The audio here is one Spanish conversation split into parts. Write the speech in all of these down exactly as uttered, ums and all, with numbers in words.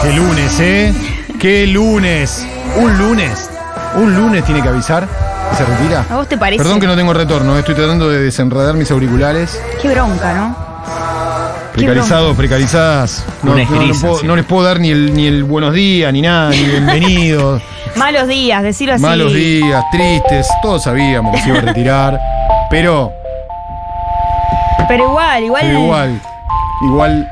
Qué lunes, ¿eh? Qué lunes. Un lunes. Un lunes tiene que avisar que se retira. ¿A vos te parece? Perdón que no tengo retorno, estoy tratando de desenredar mis auriculares. Qué bronca, ¿no? Precarizados, precarizadas. No, no, no, puedo, no les puedo dar ni el, ni el buenos días, ni nada, ni bienvenidos. Malos días, decirlo así. Malos días, tristes. Todos sabíamos que se iba a retirar. Pero. Pero igual, igual. Pero igual. Igual.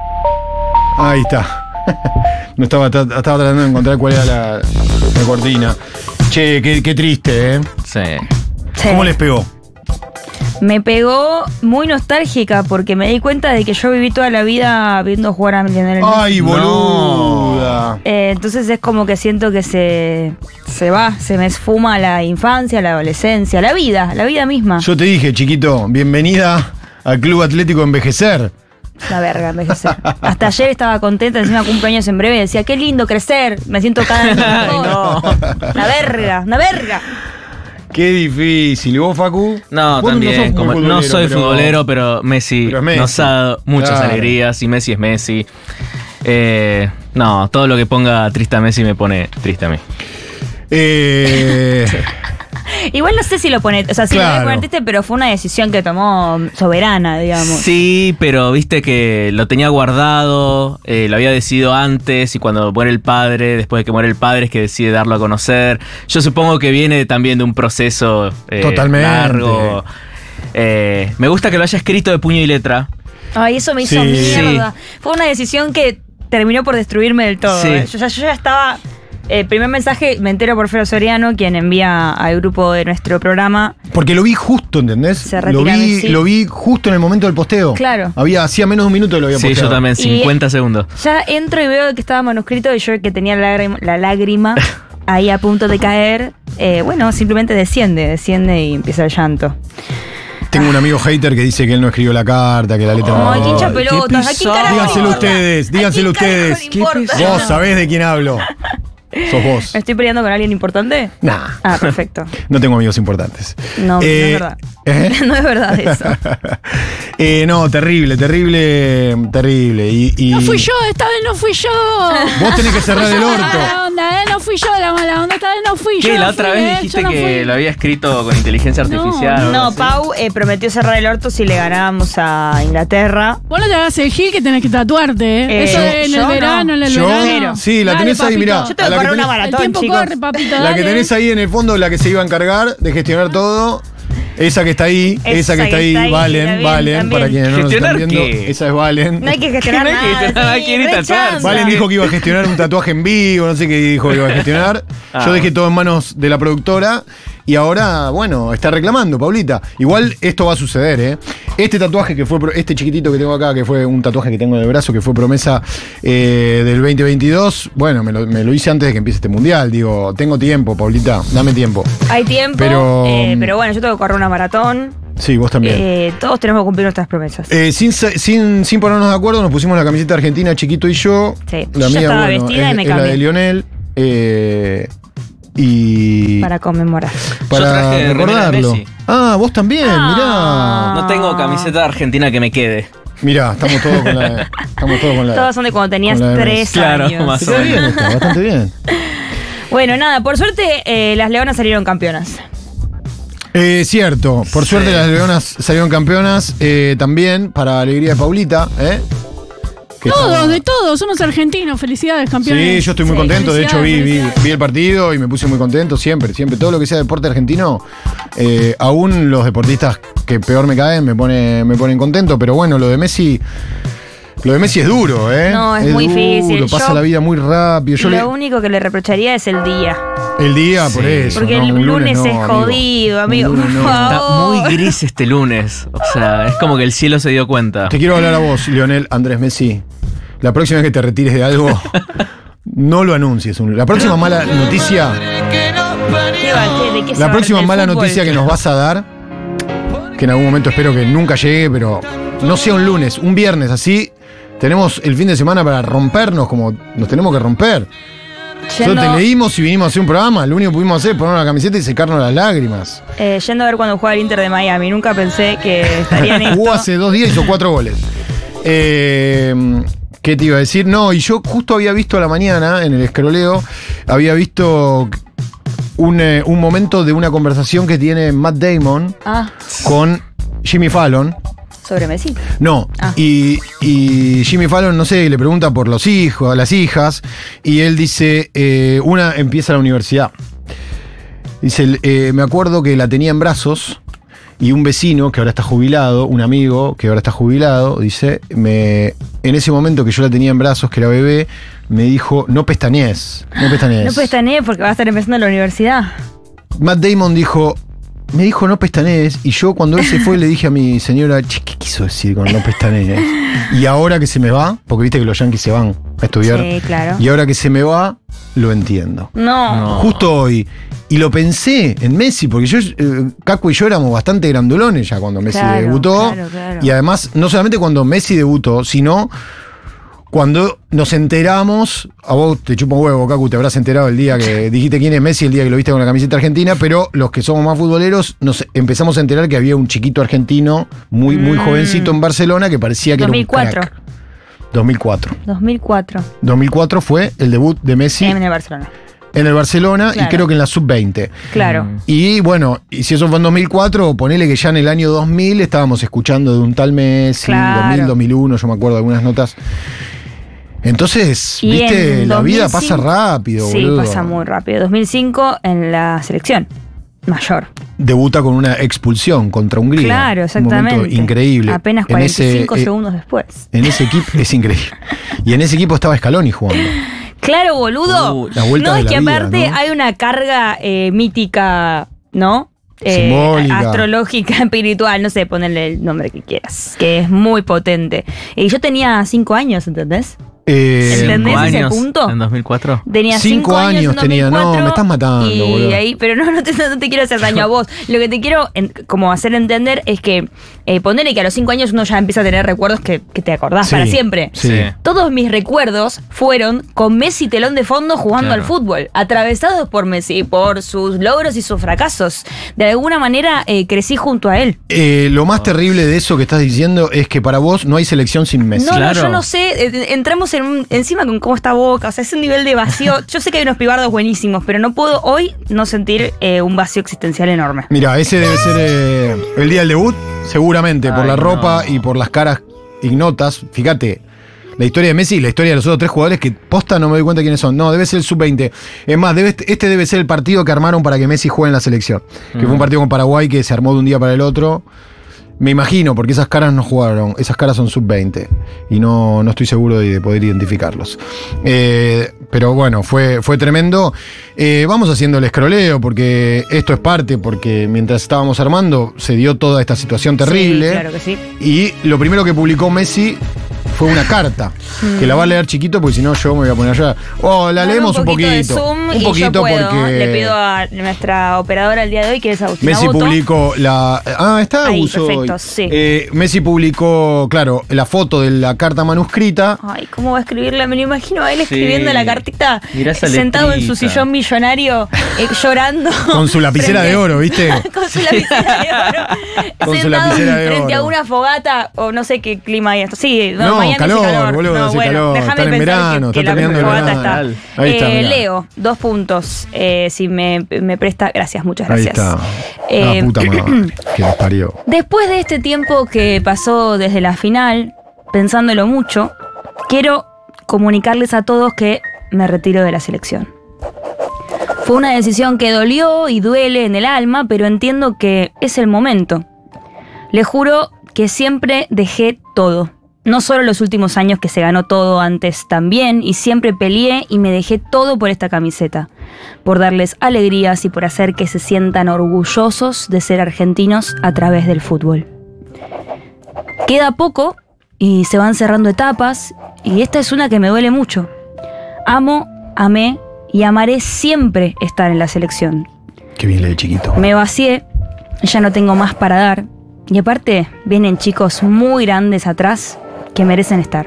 Ahí está. No estaba, estaba tratando de encontrar cuál era la, la cortina. Che, qué, qué triste, ¿eh? Sí. Sí. ¿Cómo les pegó? Me pegó muy nostálgica porque me di cuenta de que yo viví toda la vida viendo jugar a Lionel Messi. ¡Ay, boluda! Eh, entonces es como que siento que se, se va, se me esfuma la infancia, la adolescencia, la vida, la vida misma. Yo te dije, chiquito, bienvenida al Club Atlético Envejecer. La verga, envejecer. Hasta ayer estaba contenta, encima cumpleaños en breve, decía, qué lindo crecer, me siento cada vez mejor. No. Una verga, una verga. Qué difícil. ¿Y vos, Facu? No, Vos también. sos muy Como, futbolero, no soy pero- futbolero, pero Messi, Pero es Messi. nos ha dado muchas Claro. alegrías y Messi es Messi. Eh, no, todo lo que ponga triste a Messi me pone triste a mí. Eh, Igual no sé si lo pone, o sea, si lo Claro. voy a poner triste, pero fue una decisión que tomó soberana, digamos. Sí, pero viste que lo tenía guardado, eh, lo había decidido antes y cuando muere el padre, después de que muere el padre es que decide darlo a conocer. Yo supongo que viene también de un proceso eh, Totalmente. largo. Eh, me gusta que lo haya escrito de puño y letra. Ay, eso me hizo Sí. mierda. Fue una decisión que terminó por destruirme del todo. Sí. eh. Yo, ya, yo ya estaba. El primer mensaje me entero por Fero Soriano, quien envía al grupo de nuestro programa. porque lo vi justo, ¿entendés? Se Lo retira vi, Messi. lo vi justo en el momento del posteo. Claro. Había, hacía menos de un minuto que lo había Sí, posteado. yo también, cincuenta segundos. Ya entro y veo que estaba manuscrito y yo que tenía la lágrima, la lágrima ahí a punto de caer. Eh, bueno, simplemente desciende, desciende y empieza el llanto. Tengo un amigo hater que dice que él no escribió la carta, que la letra Ay, no. qué hincha qué pelotas. ¿A quién pesado. carajo le Díganselo importa? ustedes, ¿A díganselo quién carajo ustedes. le importa? Qué Vos sabés de quién hablo. Sos vos. ¿Me estoy peleando con alguien importante? Nah. Ah, perfecto. No tengo amigos importantes. No, no Eh, es verdad. ¿eh? No es verdad eso. Eh, no, terrible, terrible, terrible. Y, y No fui yo, esta vez no fui yo. Vos tenés que cerrar el orto. Mala onda, eh, no fui yo la mala onda, esta vez no fui yo. ¿Qué? La no otra fui, vez eh, dijiste yo no que fui. lo había escrito con inteligencia No, artificial. o algo No, así. Pau eh, prometió cerrar el orto si le ganábamos a Inglaterra. Vos no te hagas el gil que tenés que tatuarte, eh. Eh, Eso de en yo el no. verano, en el Yo, verano. sí, la Dale, tenés ahí, papito. mirá. Yo tengo A la que que correr una tenés- maratón, El tiempo chicos. corre, papito, La dale. que tenés ahí en el fondo, la que se iba a encargar de gestionar todo. Esa que está ahí, esa, que está ahí, Valen, también, Valen, también. para quienes no nos están ¿Gestionar viendo. qué? Esa es Valen. No hay que gestionar No hay que nada. gestionar nada, sí, quiere re tatuarse. chanta. Valen dijo que iba a gestionar un tatuaje en vivo, no sé qué dijo que iba a gestionar. Ah, Yo dejé bueno. todo en manos de la productora y ahora, bueno, está reclamando, Paulita. Igual esto va a suceder, ¿eh? Este tatuaje que fue, pro- este chiquitito que tengo acá, que fue un tatuaje que tengo en el brazo, que fue promesa eh, del veinte veintidós, bueno, me lo, me lo hice antes de que empiece este mundial. Digo, tengo tiempo, Paulita, dame tiempo. Hay tiempo, Pero- eh, pero bueno, yo tengo que correr una maratón. Sí, vos también. Eh, todos tenemos que cumplir nuestras promesas. Eh, sin, sa- sin, sin ponernos de acuerdo, nos pusimos la camiseta argentina, Chiquito y yo. Sí, La yo mía, estaba bueno, vestida es, y me es la cambié. de Lionel. eh, y. Para conmemorar. para traje remera de recordarlo. Messi. Ah, vos también, Ah. No tengo camiseta argentina que me quede. mirá. Mirá, estamos todos con la. Estamos todos con la. Todas son de cuando tenías con la de tres Messi. Claro, años. más Se o queda menos. bien esta, bastante bien. Bueno, nada, por suerte eh, las leonas salieron campeonas. Eh, cierto, por suerte las Leonas salieron campeonas eh, también, para alegría de Paulita, ¿eh? Que Todos, está- de todos, somos argentinos. Felicidades, campeones. Sí, yo estoy muy Sí, contento. De hecho, vi, vi, felicidades. vi el partido y me puse muy contento siempre, siempre. Todo lo que sea deporte argentino, eh, aún los deportistas que peor me caen me, pone, me ponen contento. Pero bueno, lo de Messi, lo de Messi es duro, ¿eh? No, es muy duro, difícil. Pasa Yo- la vida muy rápido. Yo Lo le- único que le reprocharía es el día. el día, por Sí. eso. Porque ¿no? el Un lunes, no, es amigo. jodido, Un amigo. lunes Por no. favor. Está muy gris este lunes. O sea, es como que el cielo se dio cuenta. Te quiero hablar a vos, Lionel Andrés Messi. La próxima vez que te retires de algo, no lo anuncies. La próxima mala noticia, ¿Qué va? ¿Qué- de qué se la va? próxima ¿Del mala fútbol? noticia que nos vas a dar, que en algún momento espero que nunca llegue, pero no sea un lunes, un viernes, así tenemos el fin de semana para rompernos como nos tenemos que romper. Nosotros Yendo, te leímos y vinimos a hacer un programa, lo único que pudimos hacer es poner una camiseta y secarnos las lágrimas. eh, yendo a ver cuando juega el Inter de Miami. Nunca pensé que estaría en esto. Jugó hace dos días y hizo cuatro goles. Eh, ¿Qué te iba a decir? No, y yo justo había visto a la mañana, en el escroleo, había visto un, eh, un momento de una conversación que tiene Matt Damon Ah, con Jimmy Fallon. sobre Messi. No, Ah. y, y Jimmy Fallon, no sé, le pregunta por los hijos, las hijas, y él dice, eh, una empieza la universidad. Dice, eh, me acuerdo que la tenía en brazos y un vecino que ahora está jubilado, un amigo que ahora está jubilado, dice, me, en ese momento que yo la tenía en brazos, que era bebé, me dijo, no pestañees, no pestañees. No pestañeé porque va a estar empezando la universidad. Matt Damon dijo, me dijo no pestañees, y yo cuando él se fue le dije a mi señora, che, ¿qué quiso decir con no pestañees? Y ahora que se me va, porque viste que los yankees se van a estudiar, Sí, claro. y ahora que se me va, lo entiendo. No. No. Justo hoy. Y lo pensé en Messi, porque yo, eh, Caco y yo éramos bastante grandulones ya cuando Messi Claro, debutó. claro, claro. Y además, no solamente cuando Messi debutó, sino cuando nos enteramos, a vos te chupa un huevo, Cacu, te habrás enterado el día que dijiste quién es Messi, el día que lo viste con la camiseta argentina, pero los que somos más futboleros nos empezamos a enterar que había un chiquito argentino muy, muy Mm. jovencito en Barcelona que parecía que dos mil cuatro. era un crack. dos mil cuatro. dos mil cuatro. dos mil cuatro fue el debut de Messi En el Barcelona. en el Barcelona Claro. y creo que en la sub veinte. Claro. Mm. Y bueno, y si eso fue en dos mil cuatro, ponele que ya en el año dos mil estábamos escuchando de un tal Messi, Claro. dos mil, dos mil uno, yo me acuerdo de algunas notas. Entonces, Y viste, en la vida dos mil cinco pasa rápido, Sí, boludo. pasa muy rápido. dos mil cinco en la selección mayor. Debuta con una expulsión contra Hungría. Claro, Un exactamente. momento increíble. Apenas En cuarenta y cinco ese, eh, segundos después. En ese equipo, es increíble. Y en ese equipo estaba Scaloni jugando. Claro, boludo. Uh, la vuelta no, de es la que vida, aparte ¿no? hay una carga eh, mítica, ¿no? Eh, Simbólica. Astrológica, espiritual, no sé, ponerle el nombre que quieras, que es muy potente. Y yo tenía cinco años, ¿entendés? Eh, ¿Entendés ¿Cinco ese años punto? en dos mil cuatro? Tenía Cinco cinco años, años en tenía, no, dos mil cuatro, me estás matando, y boludo. ahí, pero no, no te, no te quiero hacer daño a vos. Lo que te quiero en- como hacer entender es que eh, ponerle que a los cinco años uno ya empieza a tener recuerdos que, que te acordás Sí, para siempre. sí. Sí. Todos mis recuerdos fueron con Messi telón de fondo jugando Claro. al fútbol, atravesados por Messi, por sus logros y sus fracasos. De alguna manera eh, crecí junto a él. Eh, lo más terrible de eso que estás diciendo es que para vos no hay selección sin Messi. No, Claro. no, yo no sé, eh, entramos en un- encima con cómo está Boca, o sea, es un nivel de vacío. Yo sé que hay unos pibardos buenísimos, pero no puedo hoy no sentir eh, un vacío existencial enorme. Mira, ese debe ser eh, el día del debut, seguramente, por Ay, la ropa no. y por las caras ignotas. Fíjate, la historia de Messi y la historia de los otros tres jugadores que posta no me doy cuenta quiénes son. No, debe ser el sub veinte. Es más, debe, este debe ser el partido que armaron para que Messi juegue en la selección. Que fue un partido con Paraguay que se armó de un día para el otro. Me imagino, porque esas caras no jugaron, esas caras son sub veinte y no, no estoy seguro de, de poder identificarlos. Eh, pero bueno, fue, fue tremendo. Eh, vamos haciendo el escroleo porque esto es parte, porque mientras estábamos armando se dio toda esta situación terrible. Sí, claro que sí. Y lo primero que publicó Messi fue una carta, que la va a leer chiquito porque si no yo me voy a poner allá. Oh, la Dame leemos un poquito. de Zoom un y poquito yo puedo. porque Le pido a nuestra operadora el día de hoy, que es Agustina Messi Boto. publicó la. Ah, está Ahí, Abuso perfecto, hoy. sí. Eh, Messi publicó, claro, la foto de la carta manuscrita. Ay, ¿cómo va a escribirla? Me lo imagino a él Sí. escribiendo la cartita, Mirá esa sentado en su letrita. sillón millonario, eh, llorando. Con su lapicera Frente- de oro, ¿viste? Con su lapicera de oro. Con su Sentado lapicera de frente a oro. una fogata, o no sé qué clima hay esto. Sí, no, No, Miami hace calor, calor. boludo, no, hace bueno, calor. déjame Están en pensar verano, que, está que la terminando el fogata verano. está. Ahí está, Eh, mirá. Leo, dos puntos. Eh, si me, me presta. Gracias, muchas Ahí gracias. está. Eh, La puta madre que los parió. Después de este tiempo que pasó desde la final, pensándolo mucho, quiero comunicarles a todos que me retiro de la selección. Fue una decisión que dolió y duele en el alma, pero entiendo que es el momento. Les juro que siempre dejé todo. No solo los últimos años que se ganó todo antes también, y siempre peleé y me dejé todo por esta camiseta. Por darles alegrías y por hacer que se sientan orgullosos de ser argentinos a través del fútbol. Queda poco y se van cerrando etapas, y esta es una que me duele mucho. Amo, amé y amaré siempre estar en la selección. Qué bien lee chiquito. Me vacié, ya no tengo más para dar, y aparte vienen chicos muy grandes atrás que merecen estar.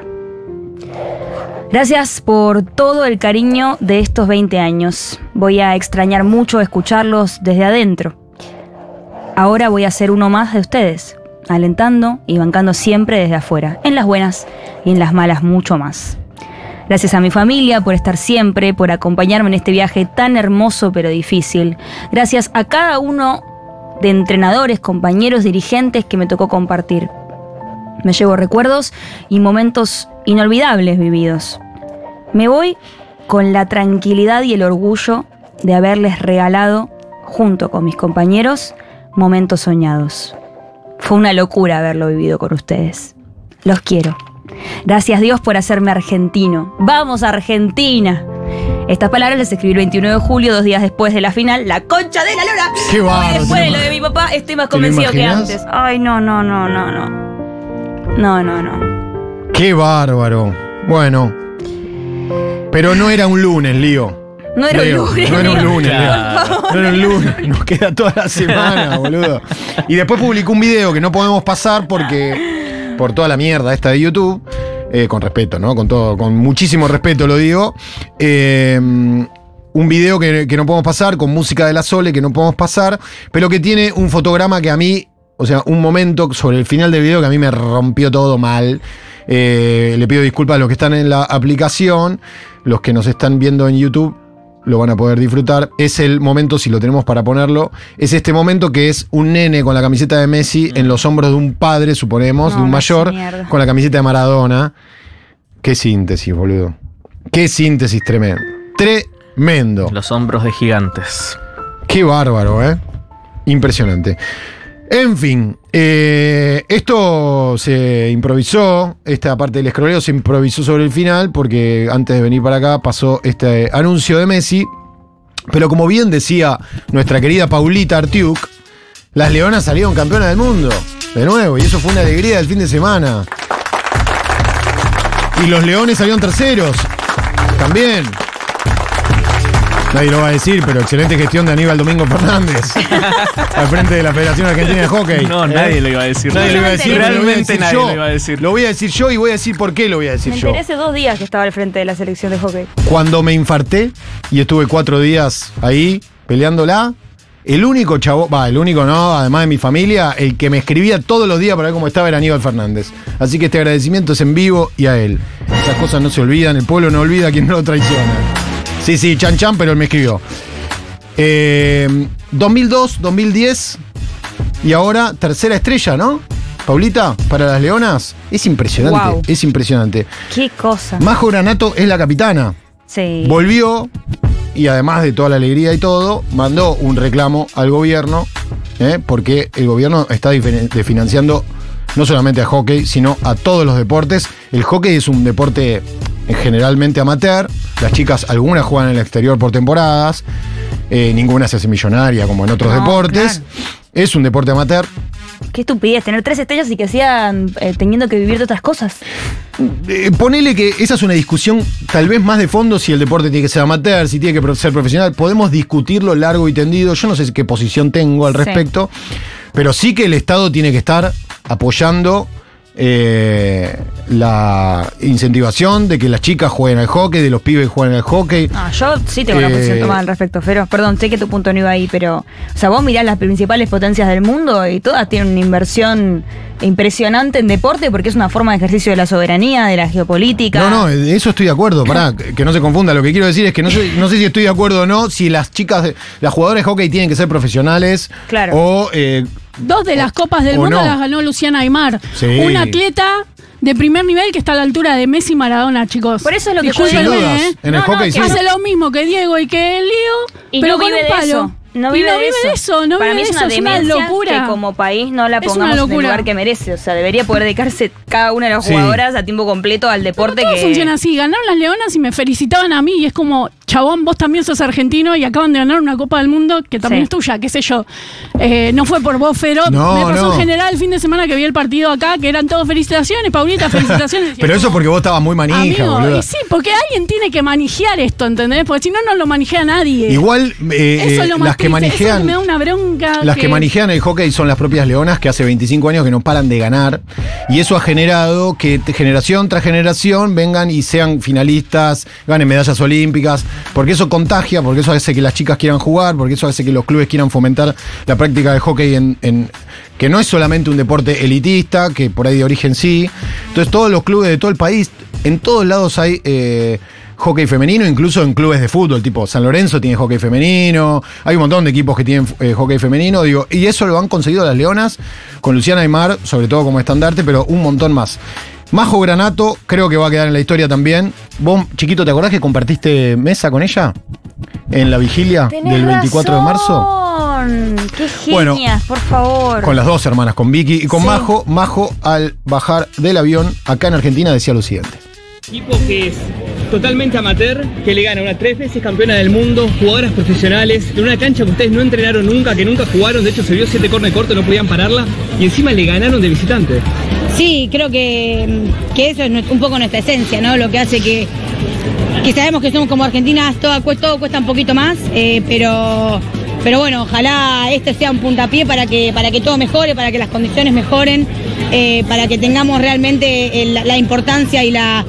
Gracias por todo el cariño de estos veinte años. Voy a extrañar mucho escucharlos desde adentro. Ahora voy a ser uno más de ustedes. alentando y bancando siempre desde afuera, en las buenas y en las malas mucho más. Gracias a mi familia por estar siempre, por acompañarme en este viaje tan hermoso pero difícil. Gracias a cada uno de entrenadores, compañeros, dirigentes que me tocó compartir. Me llevo recuerdos y momentos inolvidables vividos. Me voy con la tranquilidad y el orgullo de haberles regalado, junto con mis compañeros, momentos soñados. Fue una locura haberlo vivido con ustedes. Los quiero. Gracias Dios por hacerme argentino. ¡Vamos Argentina! Estas palabras las escribí el veintiuno de julio, dos días después de la final. ¡La concha de la lora! ¡Qué bárbaro! Hoy, después de lo de mi papá, estoy más convencido que antes. Ay, no, no, no, no, no. No, no, no. ¡Qué bárbaro! Bueno. Pero no era un lunes, Lío. No era Leo, un lunes. No era un Leo. lunes, Claro. Leo. No era un lunes. Nos queda toda la semana, boludo. Y después publicó un video que no podemos pasar porque. Por toda la mierda esta de YouTube. Eh, con respeto, ¿no? Con todo, con muchísimo respeto lo digo. Eh, un video que, que no podemos pasar, con música de la Sole que no podemos pasar, pero que tiene un fotograma que a mí, o sea, un momento sobre el final del video que a mí me rompió todo mal. Eh, le pido disculpas a los que están en la aplicación, los que nos están viendo en YouTube lo van a poder disfrutar. Es el momento, si lo tenemos para ponerlo, es este momento que es un nene con la camiseta de Messi en los hombros de un padre, suponemos, No, de un Messi, mayor, mierda. con la camiseta de Maradona. Qué síntesis, boludo. Qué síntesis tremendo. Tremendo. Los hombros de gigantes. Qué bárbaro, ¿eh? Impresionante. En fin, eh, esto se improvisó, esta parte del escroleo se improvisó sobre el final porque antes de venir para acá pasó este anuncio de Messi, pero como bien decía nuestra querida Paulita Artiuk, las Leonas salieron campeonas del mundo, de nuevo, y eso fue una alegría del fin de semana. Y los Leones salieron terceros, también. Nadie lo va a decir, pero excelente gestión de Aníbal Domingo Fernández al frente de la Federación Argentina de Hockey. No, ¿Eh? nadie lo iba a decir. Nadie lo iba a decir, pero lo voy a Realmente decir nadie yo. lo iba a decir. Lo voy a decir yo y voy a decir por qué lo voy a decir Me yo. enteré hace dos días que estaba al frente de la selección de hockey. Cuando me infarté y estuve cuatro días ahí peleándola, el único chavo, va, el único no, además de mi familia, el que me escribía todos los días para ver cómo estaba era Aníbal Fernández. Así que este agradecimiento es en vivo y a él. Esas cosas no se olvidan, el pueblo no olvida a quien no lo traiciona. Sí, sí, chan chan, pero él me escribió. Eh, dos mil dos, dos mil diez y ahora tercera estrella, ¿no? Paulita, para las Leonas. Es impresionante, Wow. es impresionante. Qué cosa. Majo Granato es la capitana. Sí. Volvió y además de toda la alegría y todo, mandó un reclamo al gobierno, ¿eh? Porque el gobierno está difen- desfinanciando no solamente a hockey, sino a todos los deportes. El hockey es un deporte generalmente amateur. Las chicas, algunas juegan en el exterior por temporadas. Eh, ninguna se hace millonaria como en otros No, deportes. claro. Es un deporte amateur. Qué estupidez tener tres estrellas y que sigan eh, teniendo que vivir de otras cosas. Eh, ponele que esa es una discusión tal vez más de fondo, si el deporte tiene que ser amateur, si tiene que pro- ser profesional. Podemos discutirlo largo y tendido. Yo no sé qué posición tengo al Sí. respecto, pero sí que el Estado tiene que estar apoyando eh, la incentivación de que las chicas jueguen al hockey, de los pibes jueguen al hockey. No, yo sí tengo una Eh, posición tomada al respecto, Fero. Perdón, sé que tu punto no iba ahí, pero. O sea, vos mirás las principales potencias del mundo y todas tienen una inversión impresionante en deporte porque es una forma de ejercicio de la soberanía, de la geopolítica. No, no, de eso estoy de acuerdo. Pará, que que no se confunda. Lo que quiero decir es que no sé, no sé si estoy de acuerdo o no, si las chicas, de- las jugadoras de hockey tienen que ser profesionales Claro. o eh, Dos de las copas del o mundo no. las ganó Luciana Aymar. Sí. Una atleta de primer nivel que está a la altura de Messi y Maradona, chicos. Por eso es lo que yo sin Discúlpenme, digo. dudas. ¿eh? En No, el no, hockey que sí. Hace lo mismo que Diego y que Leo, Y pero no con vive un de palo. eso. No Y vive, no de, vive eso. de eso, no Para vive mí de es eso, una es una demencia locura. que como país no la Es una pongamos en el locura. lugar que merece. O sea, debería poder dedicarse cada una de las Sí. jugadoras a tiempo completo al deporte Todo que. funciona así. Ganaron las Leonas y me felicitaban a mí. Y es como, chabón, vos también sos argentino y acaban de ganar una Copa del Mundo que también Sí. es tuya, qué sé yo. Eh, no fue por vos, Fero. No, me pasó no. en general el fin de semana que vi el partido acá, que eran todos felicitaciones. Paulita, felicitaciones. Decía, Pero eso como, porque vos estabas muy manija, Amigo, boludo. y sí, porque alguien tiene que manejar esto, ¿entendés? Porque si no, no lo manejea nadie. Igual eh, Eso es eh, lo más las que triste, eso manejan me da una bronca. las que manejan el hockey son las propias Leonas, que hace veinticinco años que no paran de ganar, y eso ha generado que te- generación tras generación vengan y sean finalistas, ganen medallas olímpicas. porque eso contagia, porque eso hace que las chicas quieran jugar, porque eso hace que los clubes quieran fomentar la práctica de hockey en, en que no es solamente un deporte elitista, que por ahí de origen sí. Entonces todos los clubes de todo el país, en todos lados hay eh, hockey femenino, incluso en clubes de fútbol, tipo San Lorenzo tiene hockey femenino, hay un montón de equipos que tienen eh, hockey femenino, digo, y eso lo han conseguido las Leonas, con Luciana Aymar, sobre todo como estandarte, pero un montón más. Majo Granato, creo que va a quedar en la historia también. Vos, chiquito, ¿te acordás que compartiste mesa con ella? En la vigilia Tenés del veinticuatro razón. de marzo. ¡Qué genias, Bueno, por favor! Con las dos hermanas, con Vicky y con Sí. Majo. Majo, al bajar del avión acá en Argentina, decía lo siguiente. Equipo que es totalmente amateur, que le gana una tres veces campeona del mundo, jugadoras profesionales, en una cancha que ustedes no entrenaron nunca, que nunca jugaron, de hecho se vio siete córner cortos, no podían pararla, y encima le ganaron de visitante. Sí, creo que, que eso es un poco nuestra esencia, ¿no? Lo que hace que, que sabemos que somos como argentinas, todo, todo cuesta un poquito más, eh, pero, pero bueno, ojalá esto sea un puntapié para que, para que todo mejore, para que las condiciones mejoren, eh, para que tengamos realmente el, la importancia y la,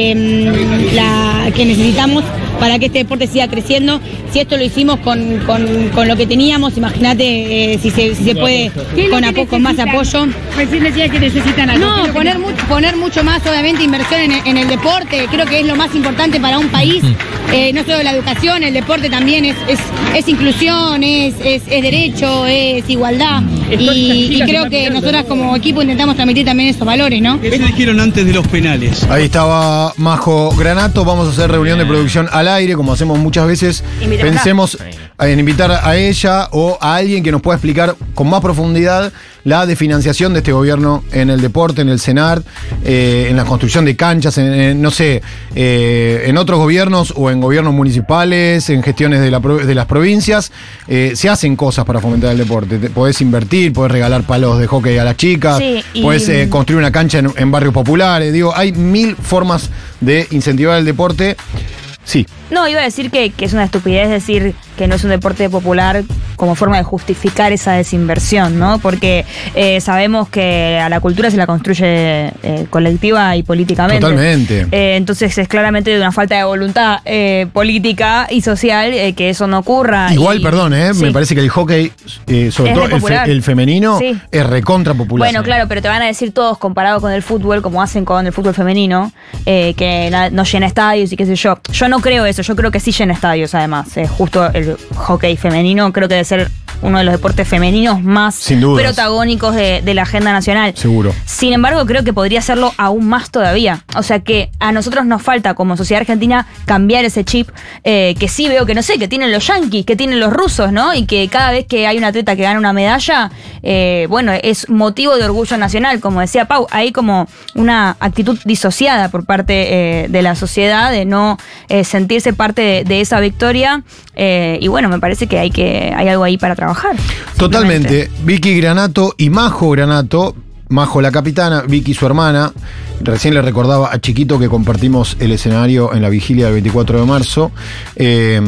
eh, la que necesitamos para que este deporte siga creciendo. Si esto lo hicimos con, con, con lo que teníamos, imagínate eh, si, se, si se puede con, apo con más apoyo. Recién decía que necesitan algo. No, poner mucho, poner mucho más, obviamente, inversión en, en el deporte. Creo que es lo más importante para un país. Eh, no solo la educación, el deporte también es, es, es inclusión, es, es, es derecho, es igualdad. Y, y creo que nosotras como equipo intentamos transmitir también esos valores, ¿no? ¿Qué dijeron antes de los penales? Ahí estaba Majo Granato. Vamos a hacer reunión de producción al aire, como hacemos muchas veces. Invítenla. Pensemos en invitar a ella o a alguien que nos pueda explicar con más profundidad la de financiación de este gobierno en el deporte, en el CENAR, eh, en la construcción de canchas, en, en, no sé, eh, en otros gobiernos o en gobiernos municipales, en gestiones de, la, de las provincias, eh, se hacen cosas para fomentar el deporte. Te, podés invertir, podés regalar palos de hockey a las chicas, Sí, y- podés eh, construir una cancha en, en barrios populares. Digo, hay mil formas de incentivar el deporte. Sí. No, iba a decir que, que es una estupidez decir que no es un deporte popular como forma de justificar esa desinversión, ¿no? Porque eh, sabemos que a la cultura se la construye eh, colectiva y políticamente. Totalmente. Eh, entonces es claramente de una falta de voluntad eh, política y social eh, que eso no ocurra. Igual, y- perdón, ¿eh? Sí. me parece que el hockey, eh, sobre Es todo re el, fe- popular. el femenino, Sí. es recontra popular. Bueno, claro, pero te van a decir todos comparado con el fútbol, como hacen con el fútbol femenino, eh, que na- no llena estadios y qué sé yo. Yo no creo eso, yo creo que sí llena estadios además. Eh, justo el hockey femenino creo que debe ser uno de los deportes femeninos más Sin dudas. protagónicos de, de la agenda nacional. Seguro. Sin embargo, creo que podría serlo aún más todavía. O sea que a nosotros nos falta como sociedad argentina cambiar ese chip eh, que sí veo que no sé, que tienen los yanquis, que tienen los rusos, ¿no? Y que cada vez que hay un atleta que gana una medalla, eh, bueno, es motivo de orgullo nacional, como decía Pau. Hay como una actitud disociada por parte eh, de la sociedad de no eh, sentirse parte de, de esa victoria. Eh, y bueno, me parece que hay que hay algo ahí para trabajar. Totalmente. Vicky Granato y Majo Granato. Majo la capitana, Vicky su hermana. Recién le recordaba a Chiquito que compartimos el escenario en la vigilia del veinticuatro de marzo. Eh,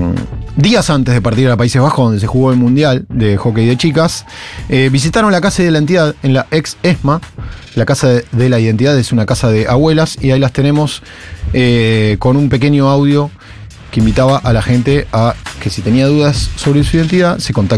días antes de partir a Países Bajos, donde se jugó el Mundial de Hockey de Chicas, eh, visitaron la Casa de la Entidad en la ex ESMA. La Casa de, de la Identidad es una casa de abuelas y ahí las tenemos eh, con un pequeño audio que invitaba a la gente a que si tenía dudas sobre su identidad se contacte